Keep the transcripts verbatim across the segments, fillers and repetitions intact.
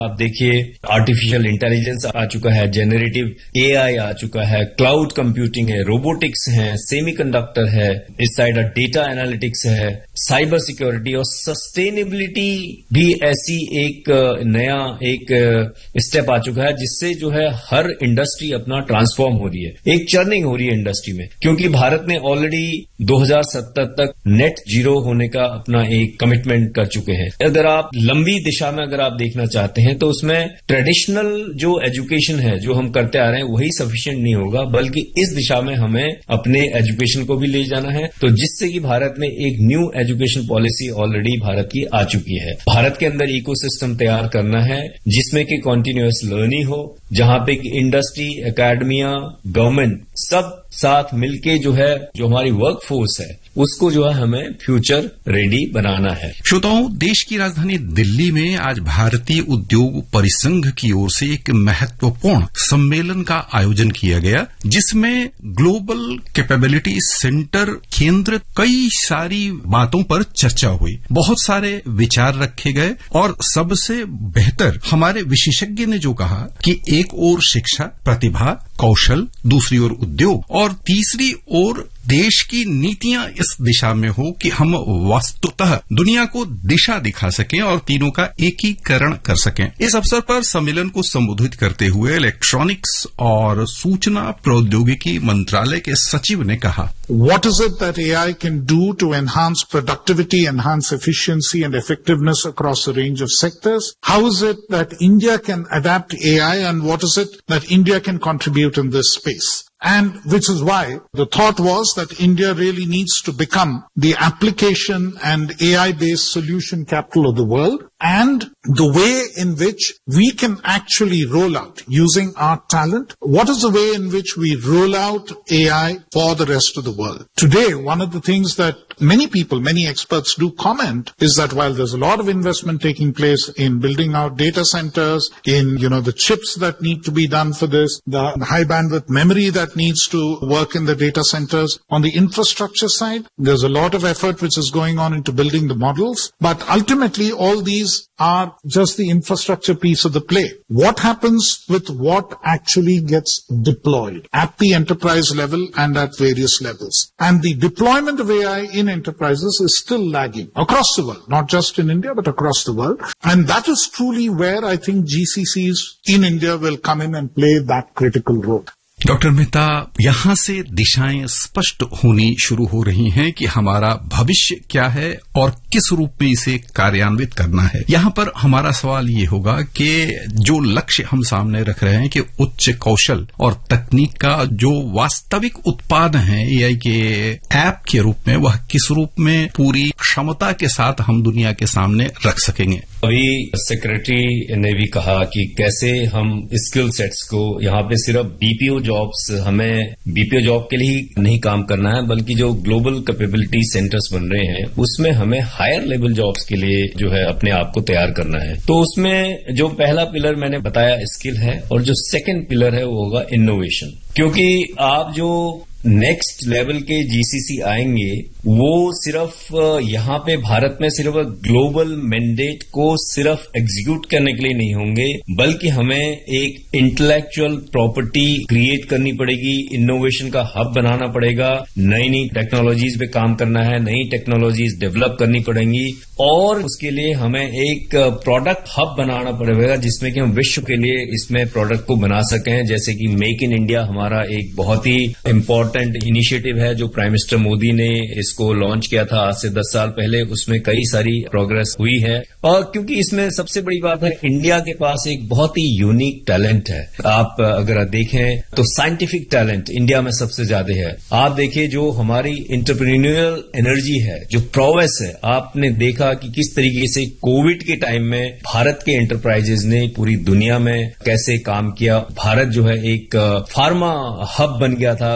आप देखिए artificial intelligence आ चुका है, जेनरेटिव एआई आ चुका है, क्लाउड कंप्यूटिंग है, रोबोटिक्स है, सेमीकंडक्टर है, इस साइड डेटा एनालिटिक्स है, साइबर सिक्योरिटी और सस्टेनेबिलिटी भी ऐसी एक नया एक स्टेप आ चुका है जिससे जो है हर इंडस्ट्री अपना ट्रांसफॉर्म हो रही है, एक चर्निंग हो रही है इंडस्ट्री में, क्योंकि भारत ने ऑलरेडी दो हज़ार सत्तर तक नेट जीरो होने का अपना एक कमिटमेंट कर चुके हैं। अगर आप लंबी दिशा में अगर आप देखना चाहते हैं तो उसमें ट्रेडिशनल जो एजुकेशन है जो हम करते आ रहे हैं वही सफिशिएंट नहीं होगा, बल्कि इस दिशा में हमें अपने एजुकेशन को भी ले जाना है, तो जिससे कि भारत में एक new education policy already Bharat की आ चुकी है। भारत के अंदर इकोसिस्टम तैयार करना है जिसमें कि कॉन्टिन्यूअस लर्निंग हो, जहां पे इंडस्ट्री, एकेडमिया, गवर्नमेंट सब साथ मिलके जो है जो हमारी वर्क फोर्स है उसको जो है हमें फ्यूचर रेडी बनाना है। श्रोताओं, देश की राजधानी दिल्ली में आज भारतीय उद्योग परिसंघ की ओर से एक महत्वपूर्ण सम्मेलन का आयोजन किया गया, जिसमें ग्लोबल कैपेबिलिटी सेंटर केंद्रित कई सारी बातों पर चर्चा हुई, बहुत सारे विचार रखे गए और सबसे बेहतर हमारे विशेषज्ञ ने जो कहा कि एक ओर शिक्षा, प्रतिभा, कौशल, दूसरी ओर उद्योग और तीसरी ओर देश की नीतियां इस दिशा में हो कि हम वास्तुतः दुनिया को दिशा दिखा सकें और तीनों का एकीकरण कर सकें। इस अवसर पर सम्मेलन को संबोधित करते हुए इलेक्ट्रॉनिक्स और सूचना प्रौद्योगिकी मंत्रालय के सचिव ने कहा, What is it that A I can do to enhance productivity, enhance efficiency and effectiveness across a range of sectors? How is it that India can adapt A I, and what is it that India can contribute in this space? And which is why the thought was that India really needs to become the application and A I-based solution capital of the world, and the way in which we can actually roll out using our talent. What is the way in which we roll out A I for the rest of the world? Today, one of the things that many people, many experts do comment is that while there's a lot of investment taking place in building out data centers, in, you know, the chips that need to be done for this, the high bandwidth memory that needs to work in the data centers, on the infrastructure side, there's a lot of effort which is going on into building the models. But ultimately, all these are just the infrastructure piece of the play. What happens with what actually gets deployed at the enterprise level and at various levels? And the deployment of A I in enterprises is still lagging across the world, not just in India, but across the world. And that is truly where I think G C Cs in India will come in and play that critical role. Doctor Mehta, यहां से दिशाएं स्पष्ट होनी शुरू हो रही हैं कि हमारा भविष्य क्या है और किस रूप में इसे कार्यान्वित करना है। यहां पर हमारा सवाल ये होगा कि जो लक्ष्य हम सामने रख रहे हैं कि उच्च कौशल और तकनीक का जो वास्तविक उत्पाद है एआई के ऐप के रूप में, वह किस रूप में पूरी क्षमता के साथ हम दुनिया के सामने रख सकेंगे। अभी सेक्रेटरी ने भी कहा कि कैसे हम स्किल सेट्स को, यहाँ पे सिर्फ बीपीओ जॉब्स, हमें बीपीओ जॉब के लिए ही नहीं काम करना है, बल्कि जो ग्लोबल कैपेबिलिटी सेंटर्स बन रहे हैं उसमें हमें हायर लेवल जॉब्स के लिए जो है अपने आप को तैयार करना है। तो उसमें जो पहला पिलर मैंने बताया स्किल है, और जो सेकंड पिलर है वो होगा इनोवेशन, क्योंकि आप जो नेक्स्ट लेवल के जीसीसी आएंगे वो सिर्फ यहाँ पे भारत में सिर्फ ग्लोबल मैंडेट को सिर्फ एग्जीक्यूट करने के लिए नहीं होंगे, बल्कि हमें एक इंटेलेक्चुअल प्रॉपर्टी क्रिएट करनी पड़ेगी, इनोवेशन का हब बनाना पड़ेगा, नई नई टेक्नोलॉजीज पे काम करना है, नई टेक्नोलॉजीज डेवलप करनी पड़ेंगी, और उसके लिए हमें एक प्रोडक्ट हब बनाना पड़ेगा जिसमें कि हम विश्व के लिए इसमें प्रोडक्ट को बना सकें। जैसे कि मेक इन इंडिया हमारा एक बहुत ही इम्पोर्टेंट इनिशिएटिव है जो प्राइम मिनिस्टर मोदी ने इसको लॉन्च किया था आज से दस साल पहले। उसमें कई सारी प्रोग्रेस हुई है, और क्योंकि इसमें सबसे बड़ी बात है इंडिया के पास एक बहुत ही यूनिक टैलेंट है। आप अगर देखें तो साइंटिफिक टैलेंट इंडिया में सबसे ज्यादा है। आप देखिए जो हमारी एंटरप्रेन्योरियल एनर्जी है, जो प्रोवेस है, आपने देखा कि किस तरीके से कोविड के टाइम में भारत के एंटरप्राइजेज ने पूरी दुनिया में कैसे काम किया। भारत जो है एक फार्मा हब बन गया था कोविड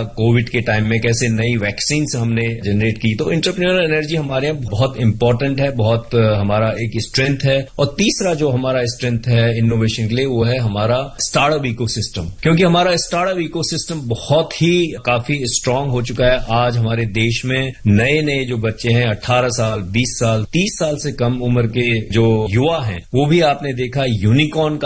कोविड के टाइम में कैसे नई वैक्सीन हमने जनरेट की। तो एंटरप्रेन्योरल एनर्जी हमारे यहाँ बहुत इंपॉर्टेंट है, बहुत हमारा एक स्ट्रेंथ है। और तीसरा जो हमारा स्ट्रेंथ है इनोवेशन के लिए वो है हमारा स्टार्टअप इकोसिस्टम, क्योंकि हमारा स्टार्टअप इकोसिस्टम बहुत ही काफी स्ट्रांग हो चुका है। आज हमारे देश में नए नए जो बच्चे हैं अठारह साल, बीस साल, तीस साल से कम उम्र के जो युवा हैं, वो भी आपने देखा यूनिकॉर्न